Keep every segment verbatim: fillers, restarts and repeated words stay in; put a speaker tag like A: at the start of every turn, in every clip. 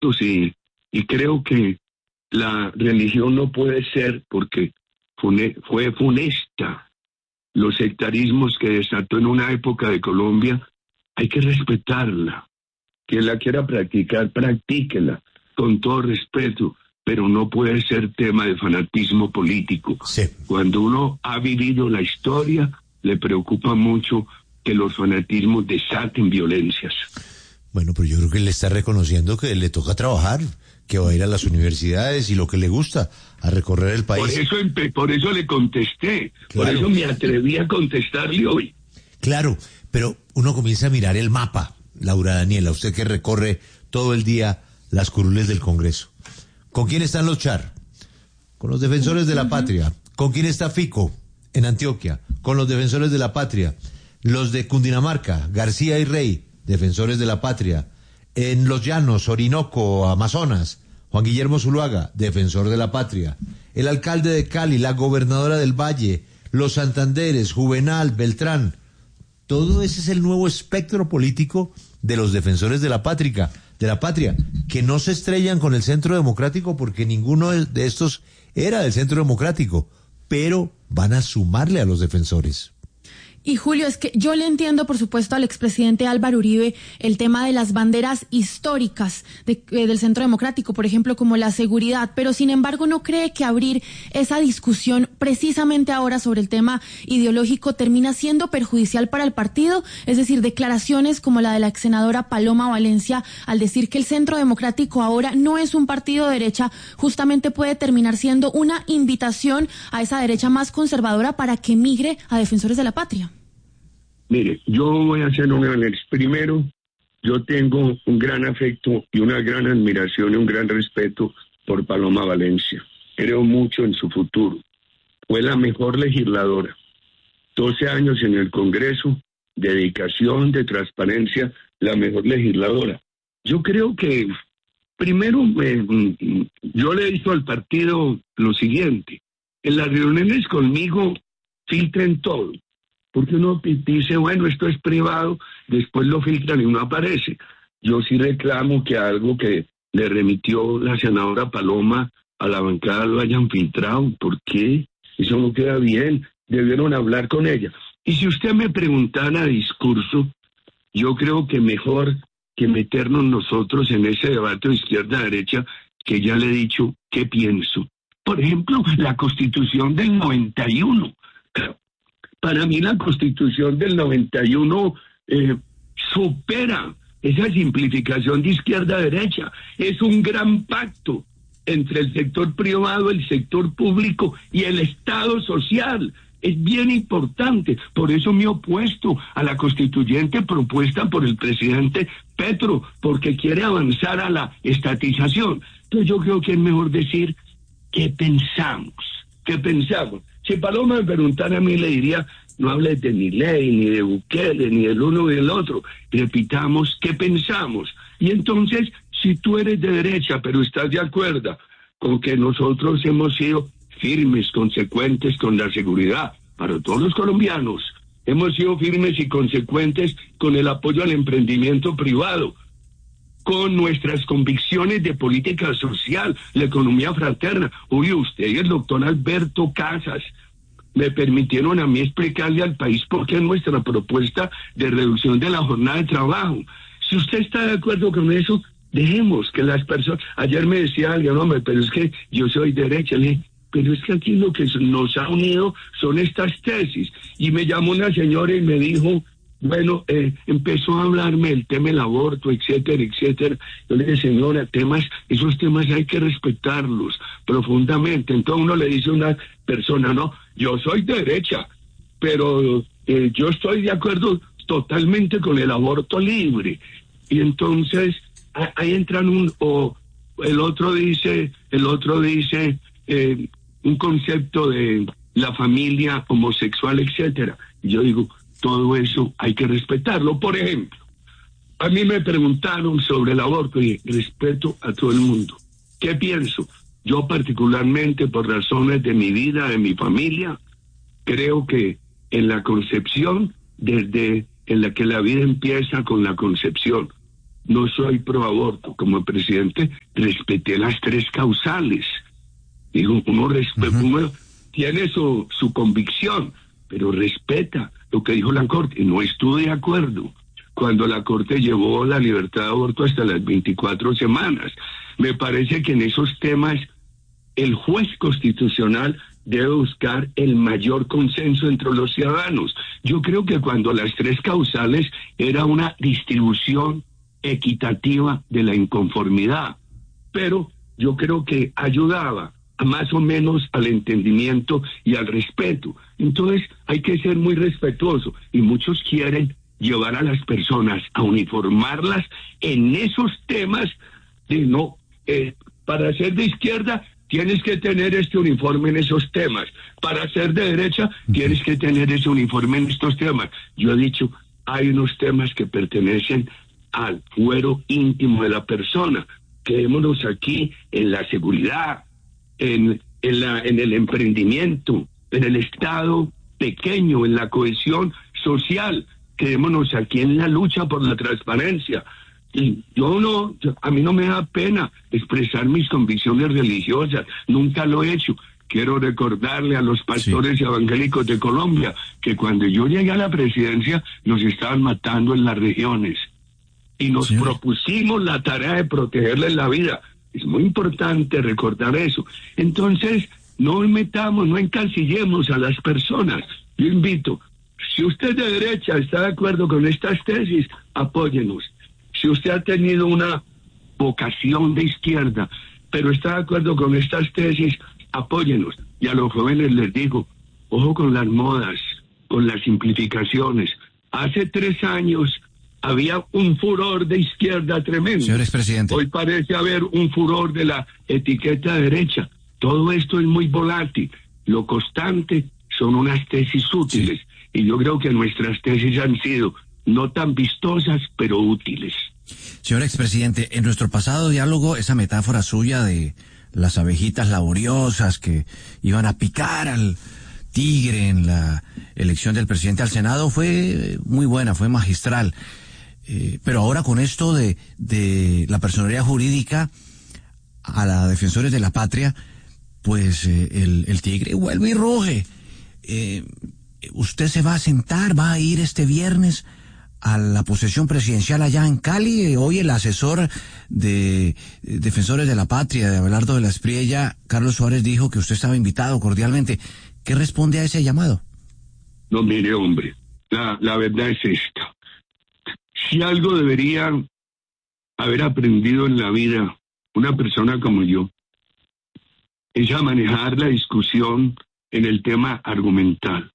A: y, y creo que la religión no puede ser, porque fune, fue funesta, los sectarismos que desató en una época de Colombia, hay que respetarla. Quien la quiera practicar, practíquela, con todo respeto, pero no puede ser tema de fanatismo político.
B: Sí.
A: Cuando uno ha vivido la historia, le preocupa mucho que los fanatismos desaten violencias.
B: Bueno, pero yo creo que él está reconociendo que le toca trabajar, que va a ir a las universidades y lo que le gusta, a recorrer el país.
A: Por eso, por eso le contesté, claro. Por eso me atreví a contestarle hoy.
B: Claro, pero uno comienza a mirar el mapa, Laura Daniela, usted que recorre todo el día las curules del Congreso. ¿Con quién están los Char? Con los defensores de la patria. ¿Con quién está Fico en Antioquia? Con los defensores de la patria. Los de Cundinamarca, García y Rey, defensores de la patria. En los Llanos, Orinoco, Amazonas, Juan Guillermo Zuluaga, defensor de la patria. El alcalde de Cali, la gobernadora del Valle, los Santanderes, Juvenal, Beltrán. Todo ese es el nuevo espectro político de los defensores de la patria, de la patria, que no se estrellan con el Centro Democrático porque ninguno de estos era del Centro Democrático, pero van a sumarle a los defensores.
C: Y Julio, es que yo le entiendo, por supuesto, al expresidente Álvaro Uribe el tema de las banderas históricas de, eh, del Centro Democrático, por ejemplo, como la seguridad, pero sin embargo no cree que abrir esa discusión precisamente ahora sobre el tema ideológico termina siendo perjudicial para el partido, es decir, declaraciones como la de la ex senadora Paloma Valencia al decir que el Centro Democrático ahora no es un partido de derecha, justamente puede terminar siendo una invitación a esa derecha más conservadora para que migre a defensores de la patria.
A: Mire, yo voy a hacer un análisis. Primero, yo tengo un gran afecto y una gran admiración y un gran respeto por Paloma Valencia. Creo mucho en su futuro. Fue la mejor legisladora. doce años en el Congreso, dedicación, de transparencia, la mejor legisladora. Yo creo que, primero, eh, yo le he dicho al partido lo siguiente. En las reuniones conmigo, filtren todo. Porque uno dice, bueno, esto es privado, después lo filtran y no aparece. Yo sí reclamo que algo que le remitió la senadora Paloma a la bancada lo hayan filtrado. ¿Por qué? Eso no queda bien. Debieron hablar con ella. Y si usted me preguntara discurso, yo creo que mejor que meternos nosotros en ese debate de izquierda-derecha, que ya le he dicho qué pienso. Por ejemplo, la Constitución del noventa y uno. Para mí la Constitución del noventa y uno eh, supera esa simplificación de izquierda-derecha. Es un gran pacto entre el sector privado, el sector público y el Estado social. Es bien importante. Por eso me he opuesto a la constituyente propuesta por el presidente Petro, porque quiere avanzar a la estatización. Entonces yo creo que es mejor decir qué pensamos, qué pensamos. Si Paloma me preguntara a mí, le diría, no hables de ni ley, ni de Bukele, ni del uno ni del otro. Repitamos qué pensamos. Y entonces, si tú eres de derecha, pero estás de acuerdo con que nosotros hemos sido firmes, consecuentes con la seguridad para todos los colombianos, hemos sido firmes y consecuentes con el apoyo al emprendimiento privado, con nuestras convicciones de política social, la economía fraterna. Uy, usted y el doctor Alberto Casas me permitieron a mí explicarle al país por qué es nuestra propuesta de reducción de la jornada de trabajo. Si usted está de acuerdo con eso, dejemos que las personas... Ayer me decía alguien, hombre, pero es que yo soy derecha. Le dije, pero es que aquí lo que nos ha unido son estas tesis. Y me llamó una señora y me dijo... Bueno, eh, empezó a hablarme del tema del aborto, etcétera, etcétera. Yo le dije, señora, temas, esos temas hay que respetarlos profundamente. Entonces uno le dice a una persona, no, yo soy de derecha, pero eh, yo estoy de acuerdo totalmente con el aborto libre. Y entonces ahí entran un, o el otro dice, el otro dice eh, un concepto de la familia homosexual, etcétera. Y yo digo, todo eso hay que respetarlo. Por ejemplo, a mí me preguntaron sobre el aborto y respeto a todo el mundo. ¿Qué pienso? Yo particularmente, por razones de mi vida, de mi familia, creo que en la concepción, desde en la que la vida empieza con la concepción, no soy pro aborto. Como presidente respeté las tres causales. Digo, uno, respe- uh-huh. uno tiene su, su convicción, pero respeta lo que dijo la Corte. No estuve de acuerdo cuando la Corte llevó la libertad de aborto hasta las veinticuatro semanas. Me parece que en esos temas el juez constitucional debe buscar el mayor consenso entre los ciudadanos. Yo creo que cuando las tres causales era una distribución equitativa de la inconformidad, pero yo creo que ayudaba a más o menos al entendimiento y al respeto. Entonces hay que ser muy respetuoso, y muchos quieren llevar a las personas a uniformarlas en esos temas de no, eh, para ser de izquierda tienes que tener este uniforme en esos temas, para ser de derecha tienes que tener ese uniforme en estos temas. Yo he dicho, hay unos temas que pertenecen al fuero íntimo de la persona. Quedémonos aquí en la seguridad, en, en, la, en el emprendimiento, en el Estado pequeño, en la cohesión social. Quedémonos aquí en la lucha por la transparencia. Y yo no, yo, a mí no me da pena expresar mis convicciones religiosas, nunca lo he hecho. Quiero recordarle a los pastores sí. evangélicos de Colombia que cuando yo llegué a la presidencia nos estaban matando en las regiones y nos sí. propusimos la tarea de protegerles la vida. Es muy importante recordar eso. Entonces, no metamos, no encasillemos a las personas. Yo invito, si usted de derecha está de acuerdo con estas tesis, apóyenos. Si usted ha tenido una vocación de izquierda, pero está de acuerdo con estas tesis, apóyenos. Y a los jóvenes les digo, ojo con las modas, con las simplificaciones. Hace tres años había un furor de izquierda tremendo.
D: Señor expresidente.
A: Hoy parece haber un furor de la etiqueta derecha. Todo esto es muy volátil. Lo constante son unas tesis útiles. Sí. Y yo creo que nuestras tesis han sido no tan vistosas, pero útiles.
D: Señor expresidente, en nuestro pasado diálogo, esa metáfora suya de las abejitas laboriosas que iban a picar al tigre en la elección del presidente al Senado fue muy buena, fue magistral. Eh, pero ahora con esto de, de la personería jurídica a la Defensores de la Patria, pues eh, el, el tigre vuelve y ruge. Eh, ¿Usted se va a sentar, va a ir este viernes a la posesión presidencial allá en Cali? Hoy el asesor de Defensores de la Patria, de Abelardo de la Espriella, Carlos Suárez, dijo que usted estaba invitado cordialmente. ¿Qué responde a ese llamado?
A: No, mire, hombre, la, la verdad es esta. Si algo debería haber aprendido en la vida una persona como yo, es a manejar la discusión en el tema argumental.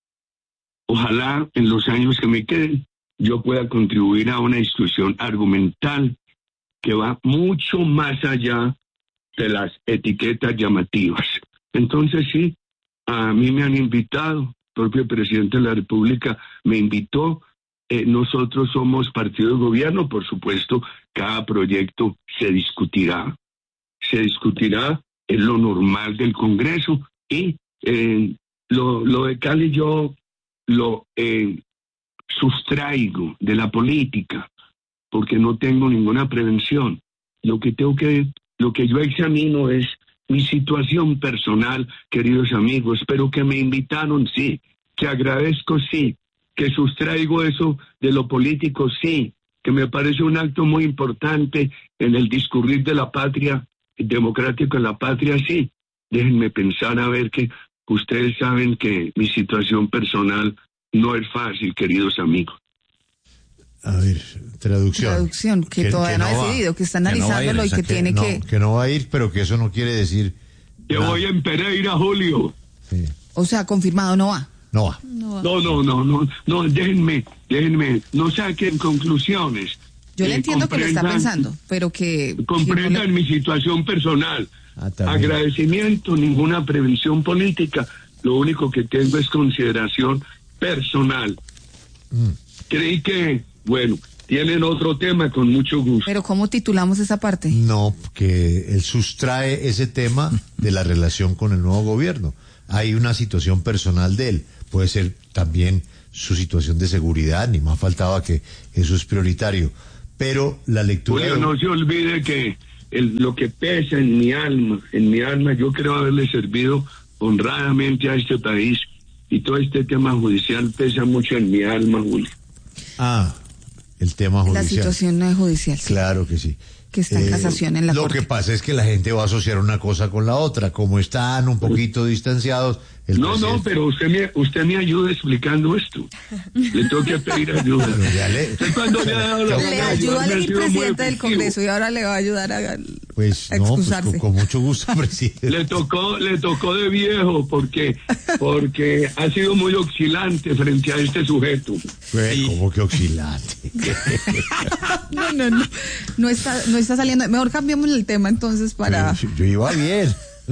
A: Ojalá en los años que me queden yo pueda contribuir a una discusión argumental que va mucho más allá de las etiquetas llamativas. Entonces sí, a mí me han invitado, el propio presidente de la República me invitó, eh, nosotros somos partido de gobierno, por supuesto, cada proyecto se discutirá, se discutirá en lo normal del Congreso, y eh, lo, lo de Cali yo lo eh, sustraigo de la política, porque no tengo ninguna prevención. Lo que tengo que, lo que yo examino es mi situación personal, queridos amigos, pero que me invitaron, sí, que agradezco, sí, que sustraigo eso de lo político, sí, que me parece un acto muy importante en el discurrir de la patria, democrático de la patria, sí. Déjenme pensar a ver que ustedes saben que mi situación personal no es fácil, queridos amigos.
B: A ver, traducción.
E: Traducción, que, que todavía que no, no ha decidido, que está analizándolo que no ir, y que, que tiene
B: no,
E: que...
B: Que no va a ir, pero que eso no quiere decir...
A: Que nada. Voy en Pereira, Julio.
E: Sí. O sea, confirmado, no va.
B: No va.
E: No,
A: no, no, no, no, no, déjenme, déjenme, no saquen conclusiones.
E: Yo le
A: eh,
E: entiendo que lo está pensando, pero que...
A: Comprendan
E: que no le...
A: mi situación personal. Ah, agradecimiento, ninguna prevención política. Lo único que tengo es consideración personal. Mm. Creí que, bueno, tienen otro tema, con mucho gusto.
E: Pero ¿cómo titulamos esa parte?
B: No, que él sustrae ese tema de la relación con el nuevo gobierno. Hay una situación personal de él. Puede ser también su situación de seguridad, ni más faltaba que eso es prioritario. pero la lectura...
A: Julio, no se olvide que el, lo que pesa en mi alma, en mi alma, yo creo haberle servido honradamente a este país, y todo este tema judicial pesa mucho en mi alma, Julio.
B: Ah, el tema judicial.
E: La situación no es judicial. Sí.
B: Claro que sí.
E: Que está en eh, casación en la
B: Lo
E: corte.
B: que pasa es que la gente va a asociar una cosa con la otra, como están un poquito distanciados. El
A: no, presidente... no, pero usted me, usted me ayuda explicando esto. Le tengo que pedir ayuda.
E: le, le, le ayuda al presidente del Congreso y ahora le va a ayudar a,
B: pues,
E: a
B: no,
E: excusarse.
B: Pues, con, con mucho gusto, presidente.
A: Le tocó, le tocó de viejo porque, porque ha sido muy oscilante frente a este sujeto.
B: Pues, ¿cómo que oscilante?
E: no, no, no. No está, no está saliendo. Mejor cambiemos el tema entonces para...
B: Pero, yo iba bien.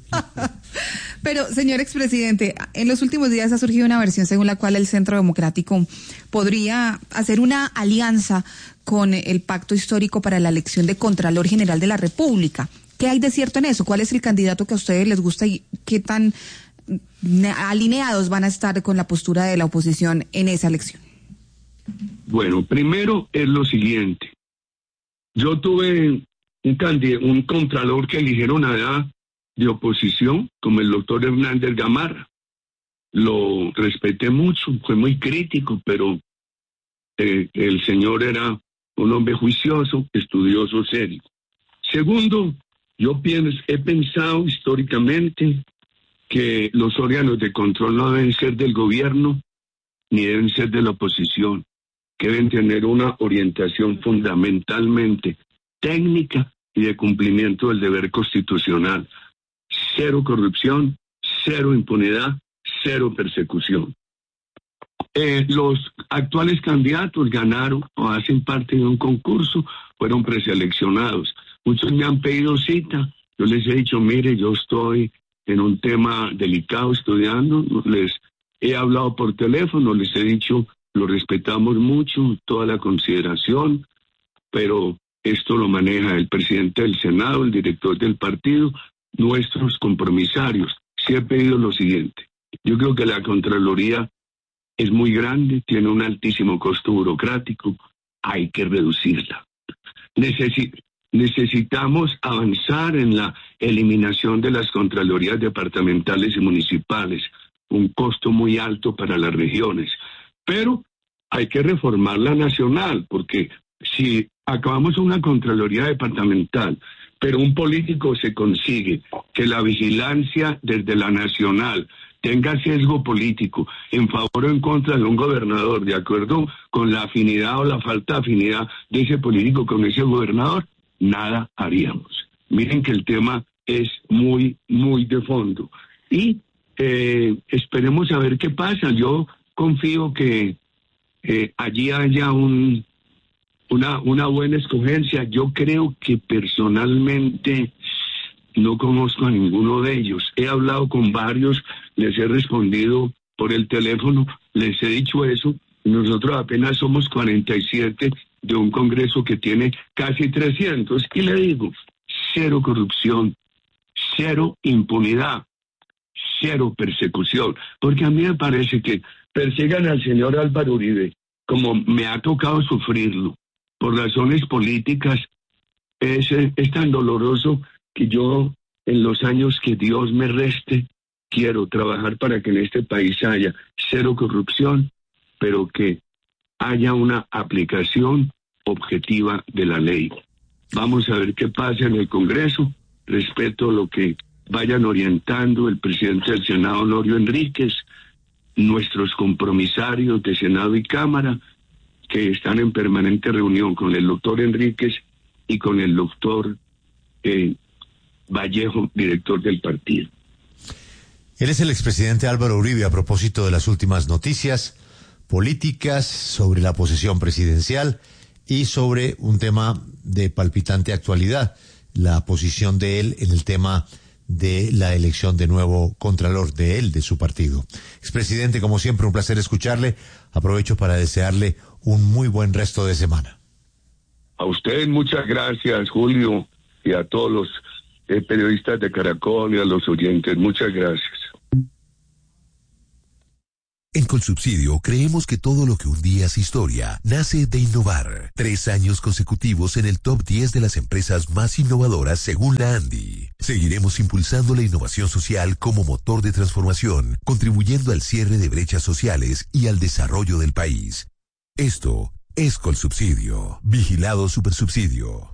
E: Pero, señor expresidente, en los últimos días ha surgido una versión según la cual el Centro Democrático podría hacer una alianza con el Pacto Histórico para la elección de Contralor General de la República. ¿Qué hay de cierto en eso? ¿Cuál es el candidato que a ustedes les gusta y qué tan alineados van a estar con la postura de la oposición en esa elección?
A: Bueno, primero es lo siguiente. Yo tuve un candidato, un contralor que eligieron allá de oposición, como el doctor Hernández Gamarra. Lo respeté mucho, fue muy crítico, pero eh, el señor era un hombre juicioso, estudioso, serio. Segundo, yo pienso, he pensado históricamente que los órganos de control no deben ser del gobierno ni deben ser de la oposición, que deben tener una orientación fundamentalmente técnica y de cumplimiento del deber constitucional. Cero corrupción, cero impunidad, cero persecución. Eh, los actuales candidatos ganaron o hacen parte de un concurso, fueron preseleccionados. Muchos me han pedido cita, yo les he dicho, mire, yo estoy en un tema delicado estudiando, les he hablado por teléfono, les he dicho, lo respetamos mucho, toda la consideración, pero esto lo maneja el presidente del Senado, el director del partido, nuestros compromisarios. Sí he pedido lo siguiente. Yo creo que la Contraloría es muy grande, tiene un altísimo costo burocrático, hay que reducirla. Necesi- necesitamos avanzar en la eliminación de las Contralorías departamentales y municipales, un costo muy alto para las regiones. Pero hay que reformar la nacional, porque si acabamos una Contraloría departamental, pero un político se consigue que la vigilancia desde la nacional tenga sesgo político en favor o en contra de un gobernador, de acuerdo con la afinidad o la falta de afinidad de ese político con ese gobernador, nada haríamos. Miren que el tema es muy, muy de fondo. Y eh, esperemos a ver qué pasa. Yo confío que eh, allí haya un... Una, una buena escogencia. Yo creo que personalmente no conozco a ninguno de ellos. He hablado con varios, les he respondido por el teléfono, les he dicho eso. Nosotros apenas somos cuarenta y siete de un Congreso que tiene casi trescientos. Y le digo, cero corrupción, cero impunidad, cero persecución. Porque a mí me parece que persigan al señor Álvaro Uribe, como me ha tocado sufrirlo, por razones políticas, es, es tan doloroso que yo, en los años que Dios me reste, quiero trabajar para que en este país haya cero corrupción, pero que haya una aplicación objetiva de la ley. Vamos a ver qué pasa en el Congreso, respeto lo que vayan orientando el presidente del Senado, Honorio Enríquez, nuestros compromisarios de Senado y Cámara, que están en permanente reunión con el doctor Enríquez y con el doctor eh, Vallejo, director del partido.
B: Él es el expresidente Álvaro Uribe, a propósito de las últimas noticias políticas sobre la posesión presidencial y sobre un tema de palpitante actualidad, la posición de él en el tema de la elección de nuevo contralor de él, de su partido. Expresidente, como siempre, un placer escucharle. Aprovecho para desearle un muy buen resto de semana.
A: A ustedes muchas gracias, Julio, y a todos los eh, periodistas de Caracol y a los oyentes. Muchas gracias.
F: En Colsubsidio creemos que todo lo que un día es historia nace de innovar. Tres años consecutivos en el top diez de las empresas más innovadoras según la ANDI. Seguiremos impulsando la innovación social como motor de transformación, contribuyendo al cierre de brechas sociales y al desarrollo del país. Esto es Colsubsidio. Vigilado Supersubsidio.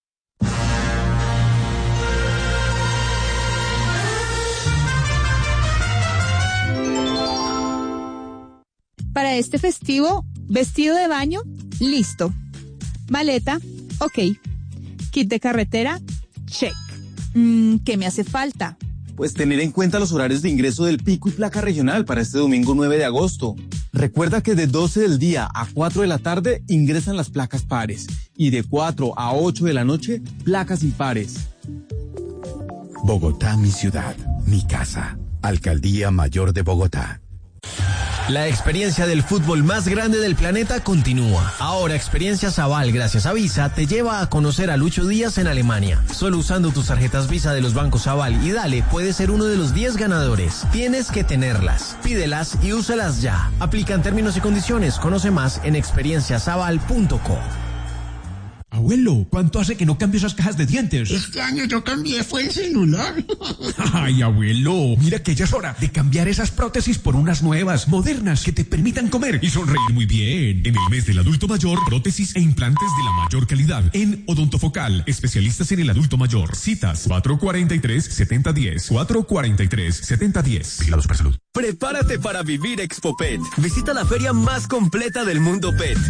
G: Para este festivo, vestido de baño, listo. Maleta, ok. Kit de carretera, check. Mm, ¿Qué me hace falta?
H: Pues tener en cuenta los horarios de ingreso del pico y placa regional para este domingo nueve de agosto. Recuerda que de doce del día a cuatro de la tarde ingresan las placas pares y de cuatro a ocho de la noche, placas impares.
I: Bogotá, mi ciudad, mi casa. Alcaldía Mayor de Bogotá.
J: La experiencia del fútbol más grande del planeta continúa. Ahora Experiencia Saval, gracias a Visa, te lleva a conocer a Lucho Díaz en Alemania. Solo usando tus tarjetas Visa de los bancos Saval y Dale puedes ser uno de los diez ganadores. Tienes que tenerlas. Pídelas y úsalas ya. Aplican términos y condiciones. Conoce más en experiencia saval punto co.
K: Abuelo, ¿cuánto hace que no cambio esas cajas de dientes?
L: Este año yo cambié, fue el celular.
K: Ay, abuelo, mira que ya es hora de cambiar esas prótesis por unas nuevas, modernas, que te permitan comer y sonreír muy bien. En el mes del adulto mayor, prótesis e implantes de la mayor calidad. En Odontofocal, especialistas en el adulto mayor. Citas cuatro cuatro tres, siete cero uno cero, cuatro cuatro tres, siete cero uno cero. Vigilado Supersalud.
J: Prepárate para vivir ExpoPet. Visita la feria más completa del mundo pet.